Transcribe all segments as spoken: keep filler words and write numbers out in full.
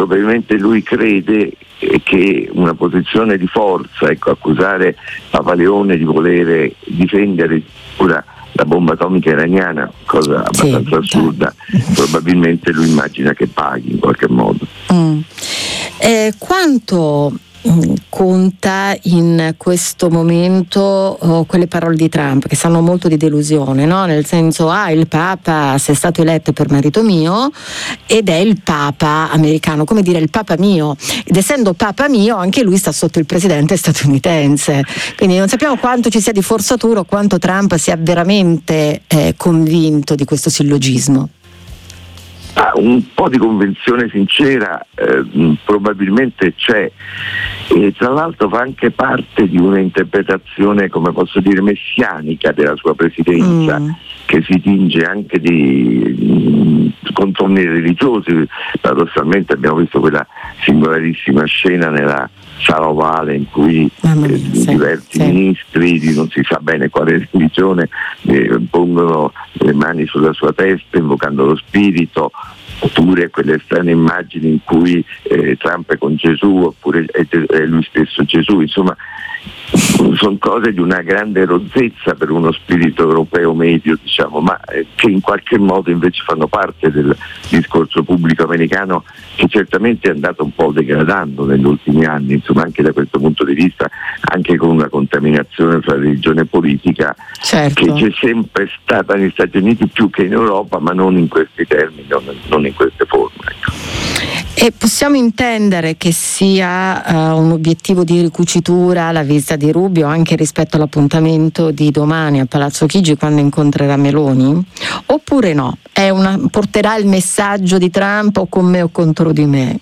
probabilmente lui crede che una posizione di forza, ecco, accusare Papa Leone di volere difendere pure la bomba atomica iraniana, cosa abbastanza sì, assurda, sì. Probabilmente lui immagina che paghi in qualche modo. Mm. Eh, quanto conta in questo momento oh, quelle parole di Trump che sanno molto di delusione, no? Nel senso, ah, il Papa se è stato eletto per merito mio ed è il Papa americano, come dire il Papa mio, ed essendo Papa mio anche lui sta sotto il presidente statunitense, quindi non sappiamo quanto ci sia di forzatura o quanto Trump sia veramente eh, convinto di questo sillogismo. Ah, un po' di convinzione sincera eh, probabilmente c'è, e tra l'altro fa anche parte di una interpretazione, come posso dire, messianica della sua presidenza, mm. che si tinge anche di mh, contorni religiosi. Paradossalmente abbiamo visto quella singolarissima scena nella sala ovale in cui mm, eh, sì, diversi sì. ministri di non si sa bene quale religione eh, pongono le mani sulla sua testa invocando lo spirito, oppure quelle strane immagini in cui eh, Trump è con Gesù, oppure è, è lui stesso Gesù. Insomma, sono cose di una grande rozzezza per uno spirito europeo medio, diciamo, ma eh, che in qualche modo invece fanno parte del discorso pubblico americano, che certamente è andato un po' degradando negli ultimi anni, insomma, anche da questo punto di vista, anche con una contaminazione fra religione e politica, certo. che c'è sempre stata negli Stati Uniti più che in Europa, ma non in questi termini, non, non in queste forme. Ecco. E possiamo intendere che sia uh, un obiettivo di ricucitura la visita di Rubio anche rispetto all'appuntamento di domani a Palazzo Chigi quando incontrerà Meloni? Oppure no? È una, porterà il messaggio di Trump o con me o contro di me?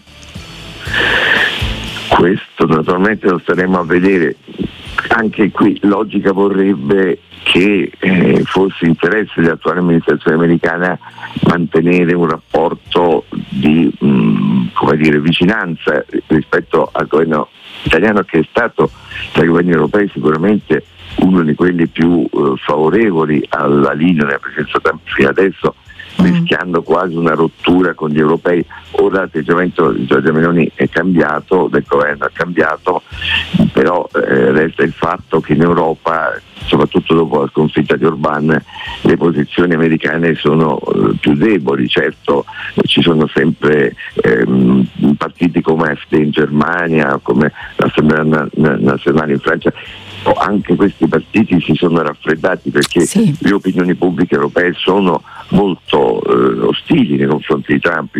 Questo naturalmente lo staremo a vedere. Anche qui logica vorrebbe che eh, fosse interesse dell'attuale amministrazione americana mantenere un rapporto di mh, come dire, vicinanza rispetto al governo italiano, che è stato tra i governi europei sicuramente uno di quelli più eh, favorevoli alla linea della presidenza Trump fino adesso, mm. rischiando quasi una rottura con gli europei. Ora l'atteggiamento di Giorgia Meloni è cambiato, del governo è cambiato, però eh, resta il fatto che in Europa, soprattutto dopo la sconfitta di Orbán, le posizioni americane sono eh, più deboli. Certo, eh, ci sono sempre ehm, partiti come A F D in Germania, come l'Assemblea na- na- nazionale in Francia. Anche questi partiti si sono raffreddati perché sì. le opinioni pubbliche europee sono molto eh, ostili nei confronti di Trump.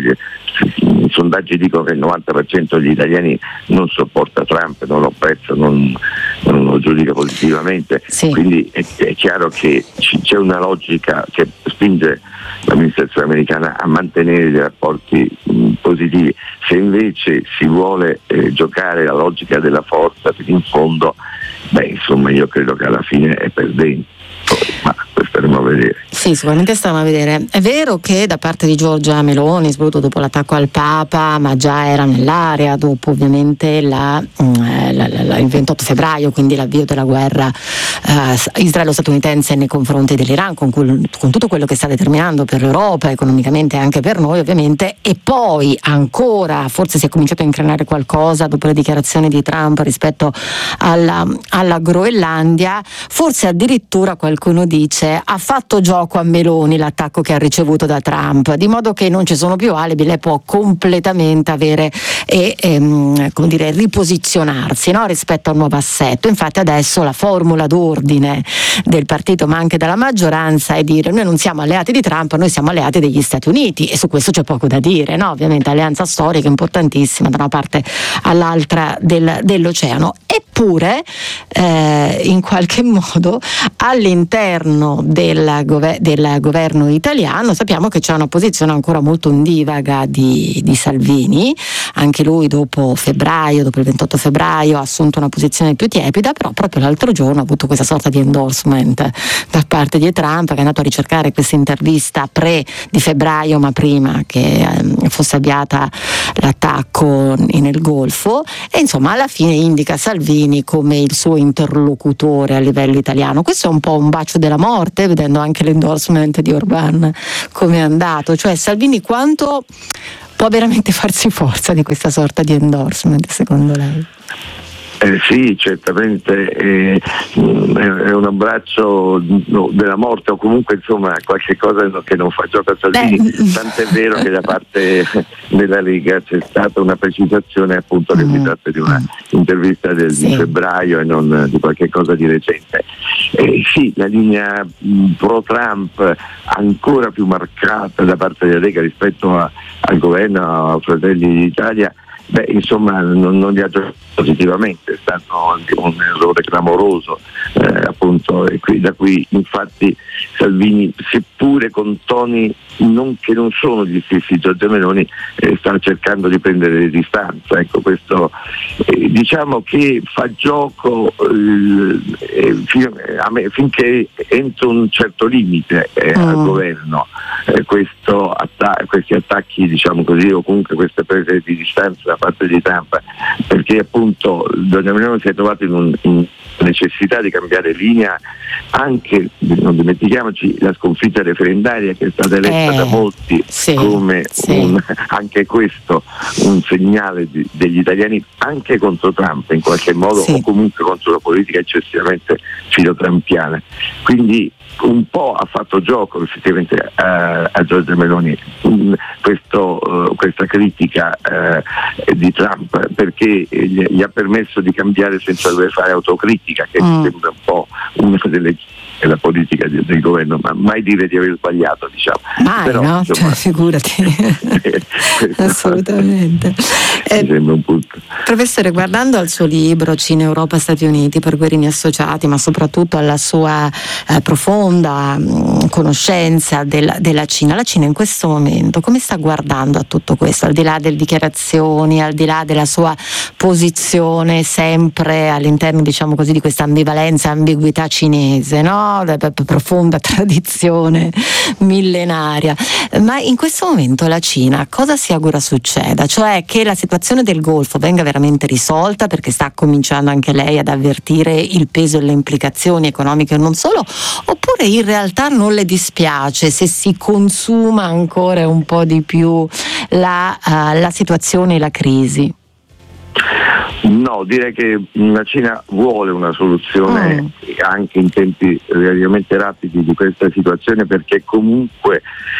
I sondaggi dicono che il novanta per cento degli italiani non sopporta Trump, non lo apprezza, non, non lo giudica positivamente. Sì. Quindi è, è chiaro che c- c'è una logica che spinge l'amministrazione americana a mantenere dei rapporti mh, positivi. Se invece si vuole eh, giocare la logica della forza fino in fondo, beh, insomma, io credo che alla fine è perdente. Ma staremo a vedere. Sì, sicuramente staremo a vedere. È vero che da parte di Giorgia Meloni, soprattutto dopo l'attacco al Papa, ma già era nell'area dopo ovviamente la, la, la, la, il ventotto febbraio, quindi l'avvio della guerra eh, israelo-statunitense nei confronti dell'Iran, con, cui, con tutto quello che sta determinando per l'Europa, economicamente anche per noi ovviamente, e poi ancora forse si è cominciato a incrinare qualcosa dopo le dichiarazioni di Trump rispetto alla, alla Groenlandia, forse addirittura qualcuno dice ha fatto gioco a Meloni l'attacco che ha ricevuto da Trump, di modo che non ci sono più alibi, lei può completamente avere e ehm, come dire, riposizionarsi, no? rispetto a un nuovo assetto. Infatti adesso la formula d'ordine del partito ma anche della maggioranza è dire noi non siamo alleati di Trump, noi siamo alleati degli Stati Uniti, e su questo c'è poco da dire, no? Ovviamente alleanza storica importantissima da una parte all'altra del, dell'oceano. Eppure eh, in qualche modo all'interno del, gover- del governo italiano sappiamo che c'è una posizione ancora molto ondivaga di, di Salvini. Anche lui dopo febbraio, dopo il ventotto febbraio, ha assunto una posizione più tiepida, però proprio l'altro giorno ha avuto questa sorta di endorsement da parte di Trump, che è andato a ricercare questa intervista pre di febbraio, ma prima che eh, fosse avviata l'attacco nel Golfo, e insomma alla fine indica Salvini Salvini come il suo interlocutore a livello italiano. Questo è un po' un bacio della morte, vedendo anche l'endorsement di Orban come è andato. Cioè Salvini quanto può veramente farsi forza di questa sorta di endorsement, secondo lei? Eh sì, certamente eh, è un abbraccio della morte, o comunque insomma qualche cosa che non fa gioco a Salvini. Beh. Tant'è vero che da parte della Lega c'è stata una precisazione, appunto, che mm. si tratta di una intervista del, sì. di febbraio e non di qualche cosa di recente. Eh, sì, la linea pro-Trump ancora più marcata da parte della Lega rispetto a, al governo, a Fratelli d'Italia. Beh, insomma, non, non li ha giocato positivamente, è stato un errore clamoroso, eh, appunto, e qui, da qui infatti Salvini, seppure con toni non, che non sono gli stessi Giorgia Meloni, eh, sta cercando di prendere le distanze. Ecco, questo eh, diciamo che fa gioco eh, fin, a me, finché entro un certo limite eh, mm. al governo. Eh, questo atta- questi attacchi, diciamo così, o comunque queste prese di distanza da parte di Trump, perché appunto Giorgia Meloni si è trovato in, un, in necessità di cambiare linea, anche, non dimentichiamoci, la sconfitta referendaria che è stata eletta eh, da molti sì, come sì. Un, anche questo un segnale di, degli italiani anche contro Trump in qualche modo, sì. o comunque contro la politica eccessivamente filotrampiana. Quindi un po' ha fatto gioco effettivamente a, a Giorgia Meloni um, questo, uh, questa critica uh, di Trump, perché gli, gli ha permesso di cambiare senza dover fare autocritica, che mm. sembra un po' una delle la politica del, del governo, ma mai dire di aver sbagliato, diciamo. Mai, però, no? Insomma, cioè, figurati. Assolutamente. Mi sembra un punto. Professore, guardando al suo libro Cina, Europa, Stati Uniti per Guerini Associati, ma soprattutto alla sua eh, profonda mh, conoscenza della, della Cina, la Cina in questo momento come sta guardando a tutto questo, al di là delle dichiarazioni, al di là della sua posizione sempre all'interno, diciamo così, di questa ambivalenza, ambiguità cinese, no? Profonda tradizione millenaria, ma in questo momento la Cina cosa si augura succeda? Cioè che la situazione del Golfo venga veramente risolta, perché sta cominciando anche lei ad avvertire il peso e le implicazioni economiche non solo, oppure in realtà non le dispiace se si consuma ancora un po' di più la, uh, la situazione e la crisi? No, direi che la Cina vuole una soluzione mm. anche in tempi relativamente rapidi di questa situazione, perché comunque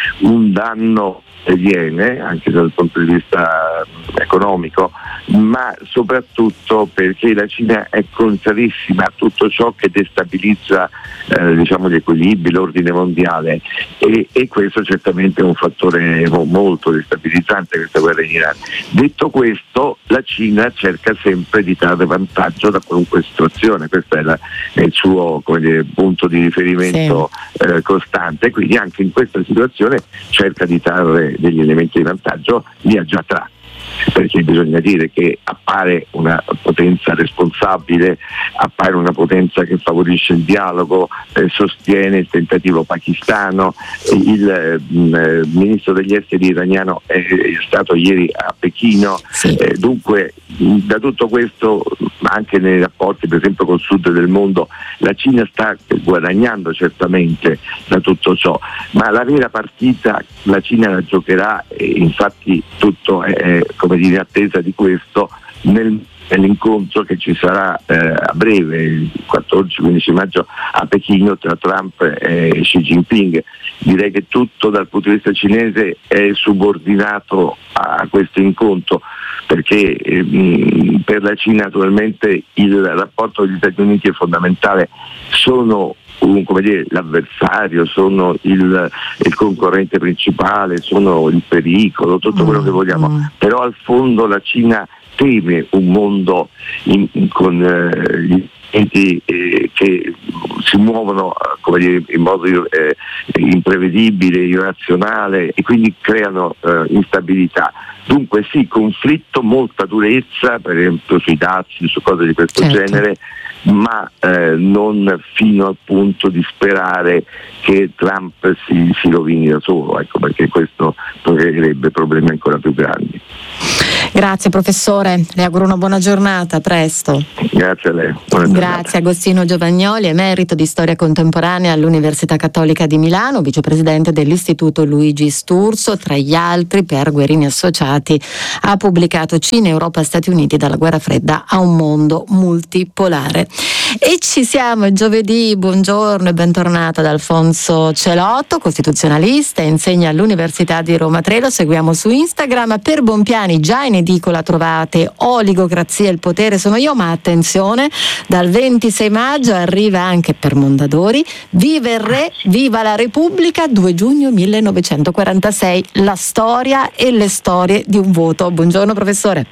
un danno viene anche dal punto di vista economico, ma soprattutto perché la Cina è contrarissima a tutto ciò che destabilizza eh, diciamo gli equilibri, l'ordine mondiale, e, e questo certamente è un fattore molto destabilizzante, questa guerra in Iran. Detto questo, la Cina cerca sempre di trarre vantaggio da qualunque situazione, questo è, la, è il suo, come dire, punto di riferimento sì. eh, costante, quindi anche in questa situazione cerca di trarre degli elementi di vantaggio, li ha già tratti, perché bisogna dire che appare una potenza responsabile, appare una potenza che favorisce il dialogo, eh, sostiene il tentativo pakistano. Il eh, ministro degli esteri iraniano è, è stato ieri a Pechino, sì. eh, dunque da tutto questo, anche nei rapporti per esempio col sud del mondo, la Cina sta guadagnando certamente da tutto ciò, ma la vera partita la Cina la giocherà, e infatti tutto è come dire in attesa di questo nel nell'incontro che ci sarà eh, a breve, il quattordici quindici maggio a Pechino, tra Trump e Xi Jinping. Direi che tutto dal punto di vista cinese è subordinato a questo incontro, perché eh, per la Cina naturalmente il rapporto con gli Stati Uniti è fondamentale, sono un, come dire, l'avversario, sono il, il concorrente principale, sono il pericolo, tutto quello che vogliamo, mm. però al fondo la Cina teme un mondo in, in, con eh, gli enti eh, che si muovono come dire, in modo eh, imprevedibile, irrazionale, e quindi creano eh, instabilità. Dunque sì, conflitto, molta durezza, per esempio sui dazi, su cose di questo certo. genere, ma eh, non fino al punto di sperare che Trump si, si rovini da solo, ecco, perché questo creerebbe problemi ancora più grandi. Grazie professore, le auguro una buona giornata, a presto. Grazie a lei. Grazie Agostino Giovagnoli, emerito di storia contemporanea all'Università Cattolica di Milano, vicepresidente dell'Istituto Luigi Sturzo. Tra gli altri, per Guerini Associati ha pubblicato Cina, Europa, Stati Uniti, dalla guerra fredda a un mondo multipolare. E ci siamo, giovedì, buongiorno e bentornata ad Alfonso Celotto, costituzionalista, insegna all'Università di Roma tre, lo seguiamo su Instagram. Per Bompiani già in edicola trovate Oligocrazia e il potere sono io, ma attenzione, dal ventisei maggio arriva anche per Mondadori Viva il Re, Viva la Repubblica, due giugno millenovecentoquarantasei, la storia e le storie di un voto. Buongiorno professore.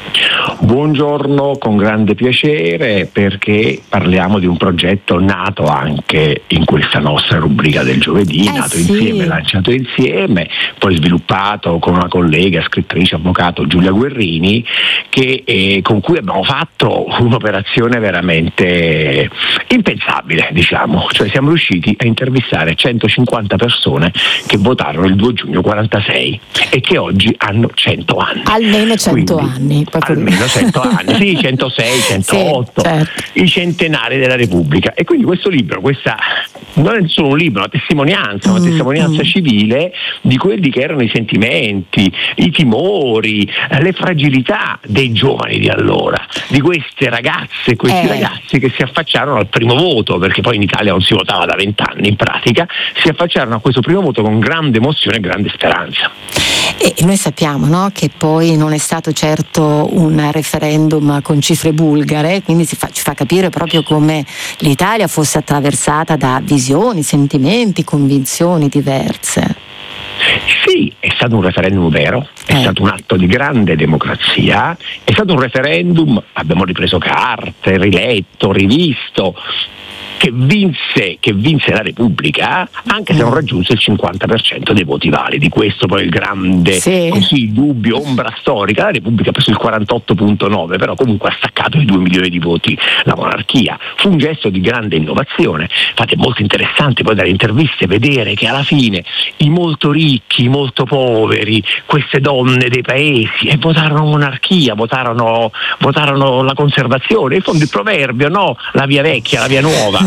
Buongiorno, con grande piacere, perché parliamo di un progetto nato anche in questa nostra rubrica del giovedì, eh nato sì. insieme, lanciato insieme, poi sviluppato con una collega, scrittrice, avvocato Giulia Guerrini, che, eh, con cui abbiamo fatto un'operazione veramente impensabile, diciamo, cioè siamo riusciti a intervistare centocinquanta persone che votarono il due giugno quarantasei e che oggi hanno cento anni. Almeno cento Quindi, anni. Almeno cento anni, sì, centosei, centootto, sì, certo. I centenari della Repubblica. E quindi questo libro, questa non è solo un libro, una testimonianza, una mm, testimonianza mm. civile di quelli che erano i sentimenti, i timori, le fragilità dei giovani di allora, di queste ragazze, questi eh. ragazzi che si affacciarono al primo voto, perché poi in Italia non si votava da vent'anni in pratica, si affacciarono a questo primo voto con grande emozione e grande speranza. E noi sappiamo, no, che poi non è stato certo un referendum con cifre bulgare, quindi si fa, ci fa capire proprio come l'Italia fosse attraversata da visioni, sentimenti, convinzioni diverse. Sì, è stato un referendum vero, è eh. stato un atto di grande democrazia, è stato un referendum, abbiamo ripreso carte, riletto, rivisto, che vinse, che vinse la Repubblica, anche se non raggiunse il cinquanta per cento dei voti validi. Questo poi è il grande sì. così, dubbio, ombra storica. La Repubblica ha preso il quarantotto virgola nove, però comunque ha staccato i due milioni di voti la monarchia. Fu un gesto di grande innovazione. Infatti è molto interessante poi dalle interviste vedere che alla fine i molto ricchi, i molto poveri, queste donne dei paesi, e votarono monarchia, votarono, votarono la conservazione. In fondo il proverbio, no? La via vecchia, la via nuova.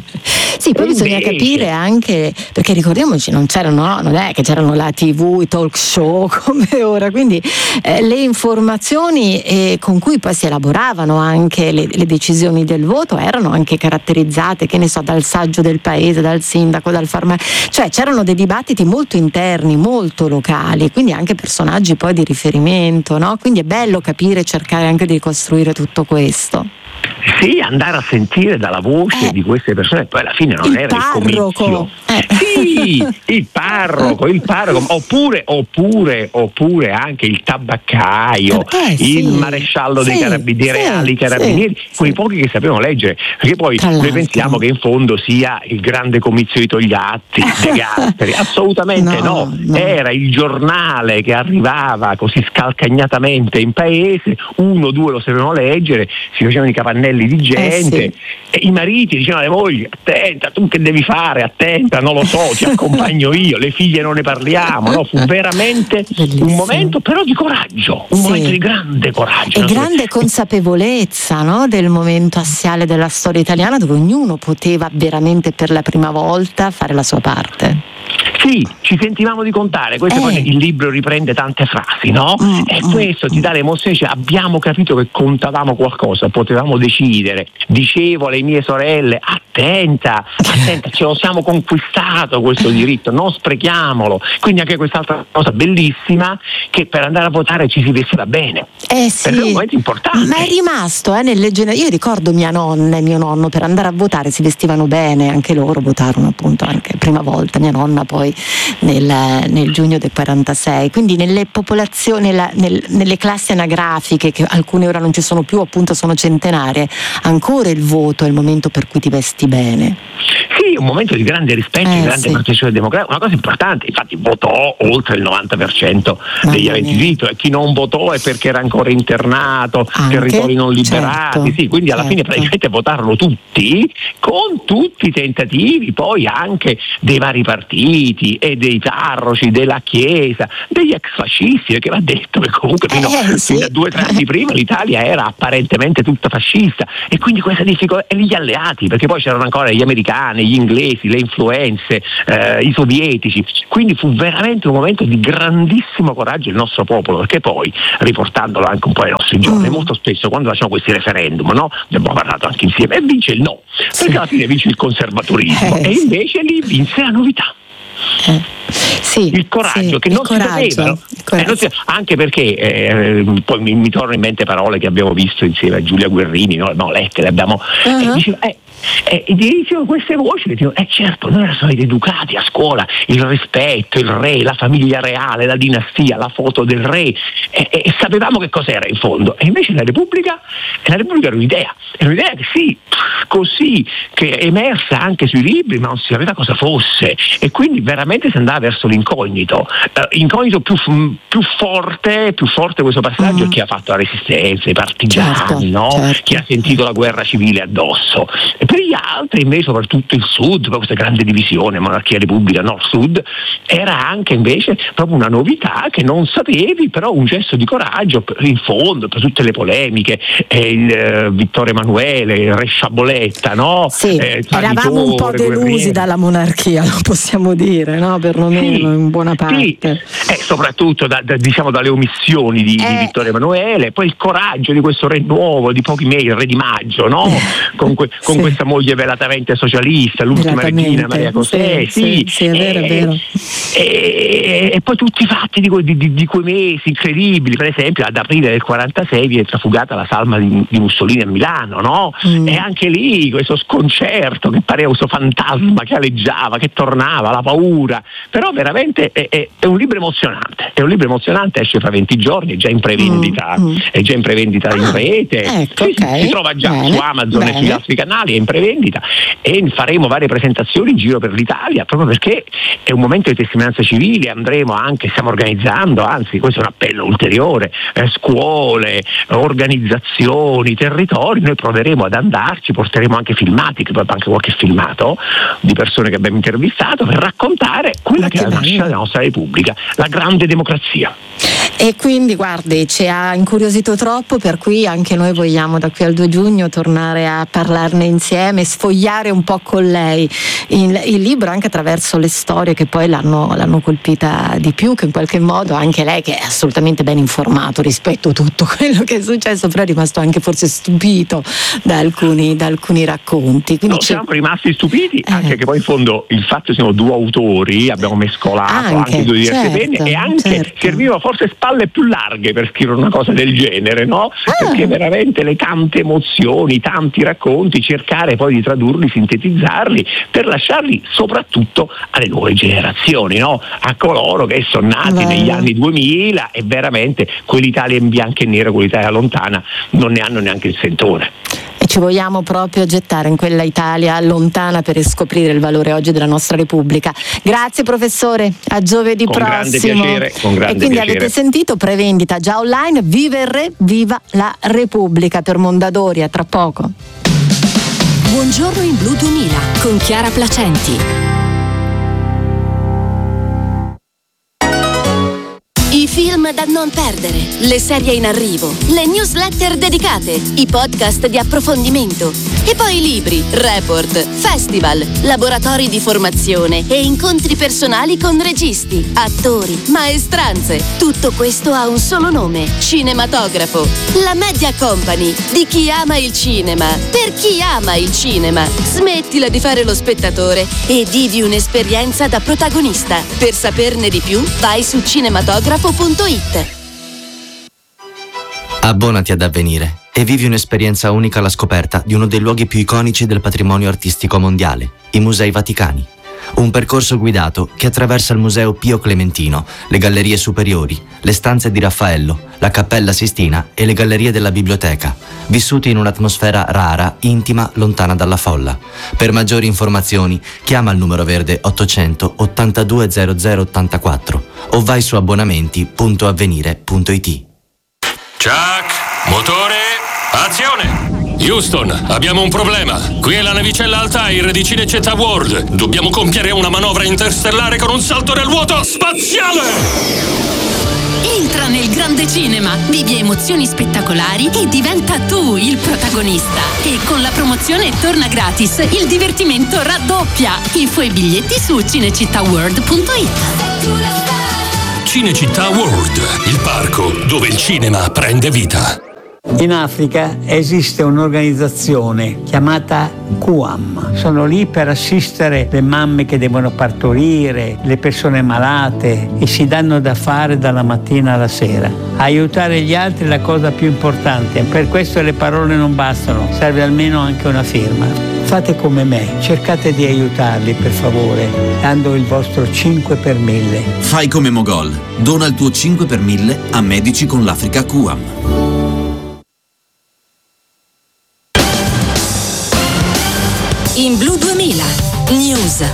Sì, poi bisogna capire anche, perché ricordiamoci, non c'erano, no, non è che c'erano la tivù, i talk show come ora, quindi eh, le informazioni eh, con cui poi si elaboravano anche le, le decisioni del voto erano anche caratterizzate, che ne so, dal saggio del paese, dal sindaco, dal farmaco, cioè c'erano dei dibattiti molto interni, molto locali, quindi anche personaggi poi di riferimento, no? Quindi è bello capire, cercare anche di ricostruire tutto questo. Sì, andare a sentire dalla voce eh, di queste persone, poi alla fine non il era parroco. il comizio. Eh. Sì, il parroco, il parroco, oppure, oppure, oppure anche il tabaccaio, eh, sì, il maresciallo sì, dei carabinieri, sì, reali carabinieri, sì, quei sì. pochi che sapevano leggere, perché poi Tra noi l'altro. pensiamo che in fondo sia il grande comizio di Togliatti, De Gasperi, assolutamente no, no, no, era il giornale che arrivava così scalcagnatamente in paese, uno o due lo sapevano leggere, si facevano i capannelli di gente, Eh, sì. e i mariti dicevano alle mogli: attenta, tu che devi fare, attenta, non lo so, ti accompagno io, le figlie non ne parliamo, no? Fu veramente Bellissimo. un momento però di coraggio, un Sì. momento di grande coraggio, E no? grande consapevolezza, no, del momento assiale della storia italiana, dove ognuno poteva veramente per la prima volta fare la sua parte. Sì, ci sentivamo di contare, questo Eh. poi il libro riprende tante frasi, no? Mm, e mm, questo ti dà l'emozione, cioè, abbiamo capito che contavamo qualcosa, potevamo decidere, dicevo alle mie sorelle: attenta, attenta, ce lo siamo conquistato questo diritto, non sprechiamolo. Quindi anche quest'altra cosa bellissima, che per andare a votare ci si vestiva bene, Eh sì. perché è un momento importante. Ma è rimasto eh, nelle gener- io ricordo mia nonna e mio nonno per andare a votare si vestivano bene, anche loro votarono appunto anche prima volta, mia nonna poi poi nel, nel giugno del quarantasei. Quindi nelle popolazioni, nella, nel, nelle classi anagrafiche, che alcune ora non ci sono più, appunto sono centenarie, ancora il voto è il momento per cui ti vesti bene. Sì, un momento di grande rispetto, eh, di grande sì. partecipazione democratica, una cosa importante, infatti votò oltre il novanta per cento degli aventi diritto, e chi non votò è perché era ancora internato, anche, territori non liberati, certo, sì, quindi alla certo. fine praticamente votarono tutti, con tutti i tentativi poi anche dei vari partiti e dei parroci, della Chiesa, degli ex fascisti, perché va detto che comunque fino, eh, sì. fino a due o tre anni prima l'Italia era apparentemente tutta fascista, e quindi questa difficoltà, e gli alleati, perché poi c'erano ancora gli americani, gli inglesi, le influenze, eh, i sovietici, quindi fu veramente un momento di grandissimo coraggio del nostro popolo, perché poi, riportandolo anche un po' ai nostri giorni, mm. molto spesso quando facciamo questi referendum, no? Ne abbiamo parlato anche insieme, e vince il no, sì. perché alla fine vince il conservatorismo, eh, e invece lì vinse la novità. Eh, sì, il coraggio sì, che non il si coraggio, sapevano, eh, non si, anche perché eh, poi mi, mi tornano in mente parole che abbiamo visto insieme a Giulia Guerrini, no, no lette, le abbiamo uh-huh. eh, diceva, eh, eh, dicevano queste voci, dicevo, eh certo, noi eravamo stati educati a scuola, il rispetto, il re, la famiglia reale, la dinastia, la foto del re, e, e sapevamo che cos'era in fondo, e invece la Repubblica, la Repubblica era un'idea, era un'idea che sì, così, che è emersa anche sui libri, ma non si sapeva cosa fosse, e quindi veramente si andava verso l'incognito, uh, incognito più, più forte, più forte questo passaggio, mm. chi ha fatto la resistenza, i partigiani, certo, no? certo. Chi ha sentito la guerra civile addosso. E per gli altri invece, soprattutto il sud, questa grande divisione, monarchia repubblica, nord-sud, era anche invece proprio una novità che non sapevi, però un gesto di coraggio in fondo per tutte le polemiche, eh, il eh, Vittorio Emanuele, il re Sciaboletta, no? Sì, eh, eravamo un po' delusi guerriere. Dalla monarchia, lo possiamo dire, no? Perlomeno sì, in buona parte. Sì. Eh, soprattutto da, da, diciamo dalle omissioni di, eh. di Vittorio Emanuele, poi il coraggio di questo re nuovo, di pochi mesi, il re di maggio, no? Con, que, con sì. questa moglie velatamente socialista, l'ultima regina Maria José, sì, sì, sì, è vero, e, è vero. E, e poi tutti i fatti di, que, di, di, di quei mesi incredibili, per esempio ad aprile del quarantasei viene trafugata la salma di, di Mussolini a Milano, no? Mm. E anche lì questo sconcerto che pareva questo fantasma che aleggiava, che tornava, la paura, però veramente è, è, è un libro emozionante, è un libro emozionante, esce fra venti giorni, è già in prevendita, mm. è già in prevendita ah, in rete, ecco, sì, okay. si trova già bene, su Amazon bene. e sugli altri canali, è in prevendita, e faremo varie presentazioni in giro per l'Italia, proprio perché è un momento di testimonianza civile, andremo anche, stiamo organizzando, anzi questo è un appello ulteriore, eh, scuole, organizzazioni, territori, noi proveremo ad andarci, porteremo anche filmati, che poi anche qualche filmato di persone che abbiamo intervistato, per raccontare quella che è la nascita della nostra Repubblica, la grande democrazia. E quindi guardi, ci ha incuriosito troppo, per cui anche noi vogliamo da qui al due giugno tornare a parlarne insieme, sfogliare un po' con lei il, il libro, anche attraverso le storie che poi l'hanno, l'hanno colpita di più, che in qualche modo anche lei, che è assolutamente ben informato rispetto a tutto quello che è successo, però è rimasto anche forse stupito da alcuni, da alcuni racconti. Quindi no, ci... siamo rimasti stupiti, eh. anche che poi in fondo il fatto che siamo due autori, abbiamo mescolato anche, anche due diverse certo, penne, e anche certo. serviva forse spalle più larghe per scrivere una cosa del genere, no? Ah. Perché veramente le tante emozioni, tanti racconti, cercare poi di tradurli, sintetizzarli, per lasciarli soprattutto alle nuove generazioni, no? A coloro che sono nati Beh. negli anni duemila e veramente quell'Italia in bianco e nero, quell'Italia lontana, non ne hanno neanche il sentore. E ci vogliamo proprio gettare in quella Italia lontana per riscoprire il valore oggi della nostra Repubblica. Grazie professore, a giovedì con prossimo. Grande piacere, con grande e quindi piacere. Avete sentito, prevendita già online, viva il re, viva la Repubblica, per Mondadori, a tra poco. Buongiorno in Blu duemila con Chiara Placenti. I film da non perdere, le serie in arrivo, le newsletter dedicate, i podcast di approfondimento e poi libri, report, festival, laboratori di formazione e incontri personali con registi, attori, maestranze. Tutto questo ha un solo nome: Cinematografo. La Media Company di chi ama il cinema, per chi ama il cinema. Smettila di fare lo spettatore e vivi un'esperienza da protagonista. Per saperne di più, vai su cinematografo punto it. Abbonati ad Avvenire e vivi un'esperienza unica alla scoperta di uno dei luoghi più iconici del patrimonio artistico mondiale, i Musei Vaticani. Un percorso guidato che attraversa il Museo Pio Clementino, le gallerie superiori, le stanze di Raffaello, la Cappella Sistina e le gallerie della biblioteca, vissuti in un'atmosfera rara, intima, lontana dalla folla. Per maggiori informazioni chiama il numero verde ottocento ottantadue zero zero ottantaquattro o vai su abbonamenti punto avvenire punto it. Chuck, motore, azione! Houston, abbiamo un problema. Qui è la navicella Altair di Cinecittà World. Dobbiamo compiere una manovra interstellare con un salto nel vuoto spaziale! Entra nel grande cinema, vivi emozioni spettacolari e diventa tu il protagonista. E con la promozione torna gratis, il divertimento raddoppia. Info e biglietti su cinecittàworld punto it. Cinecittà World, il parco dove il cinema prende vita. In Africa esiste un'organizzazione chiamata Q A M. Sono lì per assistere le mamme che devono partorire, le persone malate, e si danno da fare dalla mattina alla sera. Aiutare gli altri è la cosa più importante, per questo le parole non bastano, serve almeno anche una firma. Fate come me, cercate di aiutarli per favore, dando il vostro cinque per mille. Fai come Mogol, dona il tuo cinque per mille a Medici con l'Africa Q A M. In Blu duemila News.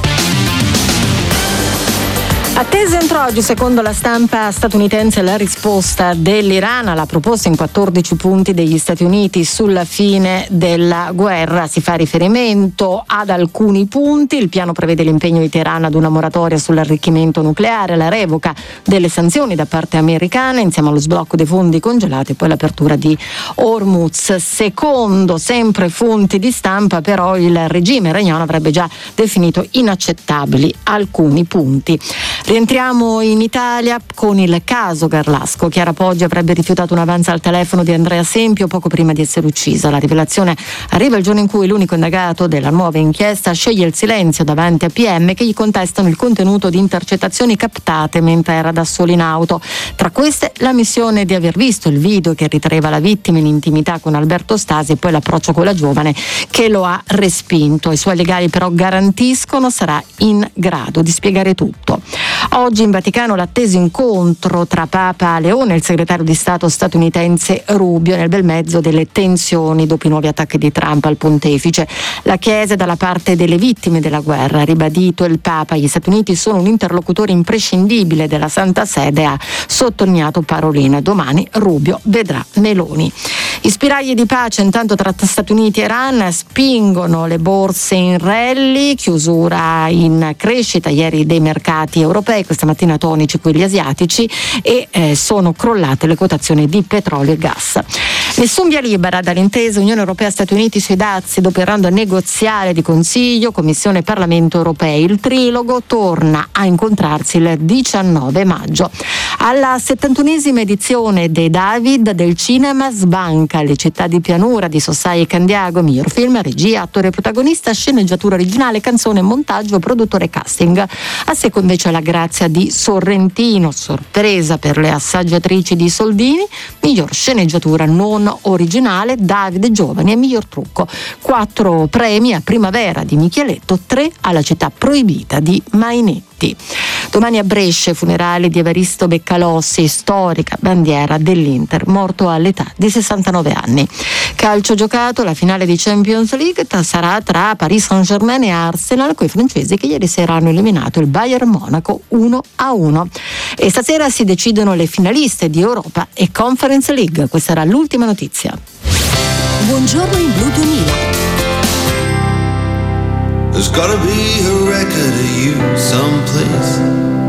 Attesa entro oggi, secondo la stampa statunitense, la risposta dell'Iran alla proposta in quattordici punti degli Stati Uniti sulla fine della guerra. Si fa riferimento ad alcuni punti. Il piano prevede l'impegno di Teheran ad una moratoria sull'arricchimento nucleare, la revoca delle sanzioni da parte americana insieme allo sblocco dei fondi congelati e poi l'apertura di Hormuz. Secondo sempre fonti di stampa, però, il regime iraniano avrebbe già definito inaccettabili alcuni punti. Rientriamo in Italia con il caso Garlasco. Chiara Poggi avrebbe rifiutato un avanzo al telefono di Andrea Sempio poco prima di essere uccisa. La rivelazione arriva il giorno in cui l'unico indagato della nuova inchiesta sceglie il silenzio davanti a P M che gli contestano il contenuto di intercettazioni captate mentre era da solo in auto. Tra queste la missione di aver visto il video che ritraeva la vittima in intimità con Alberto Stasi e poi l'approccio con la giovane che lo ha respinto. I suoi legali però garantiscono sarà in grado di spiegare tutto. Oggi in Vaticano l'atteso incontro tra Papa Leone e il segretario di Stato statunitense Rubio nel bel mezzo delle tensioni dopo i nuovi attacchi di Trump al pontefice. La Chiesa è dalla parte delle vittime della guerra, ha ribadito il Papa. Gli Stati Uniti sono un interlocutore imprescindibile della Santa Sede, ha sottolineato Parolin. Domani Rubio vedrà Meloni. I spiragli di pace intanto tra Stati Uniti e Iran spingono le borse in rally, chiusura in crescita ieri dei mercati europei, questa mattina tonici quelli asiatici, e eh, sono crollate le quotazioni di petrolio e gas. Nessun via libera dall'intesa Unione Europea-Stati Uniti sui dazi dopo il round negoziale di Consiglio, Commissione e Parlamento europei. Il trilogo torna a incontrarsi il diciannove maggio. Alla settantunesima edizione dei David del cinema sbanca Le città di pianura di Sossai e Candiago, miglior film, regia, attore protagonista, sceneggiatura originale, canzone, montaggio, produttore e casting. A secco invece la grazia di Sorrentino, sorpresa per le assaggiatrici di Soldini, miglior sceneggiatura non originale, Davide Giovani e miglior trucco. Quattro premi a Primavera di Micheletto, tre alla Città proibita di Mainetti. Domani a Brescia, funerali di Evaristo Beccalossi, storica bandiera dell'Inter, morto all'età di sessantanove anni. Calcio giocato, la finale di Champions League sarà tra Paris Saint-Germain e Arsenal, coi francesi che ieri sera hanno eliminato il Bayern Monaco uno a uno. E stasera si decidono le finaliste di Europa e Conference League. Questa era l'ultima notizia. Buongiorno in Blu duemila. There's gotta be a record of you someplace.